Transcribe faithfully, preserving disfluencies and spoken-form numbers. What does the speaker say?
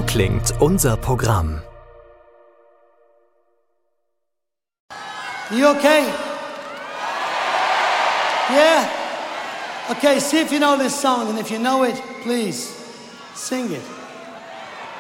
So klingt unser Programm. You okay? Yeah? Okay, see if you know this song, and if you know it, please sing it.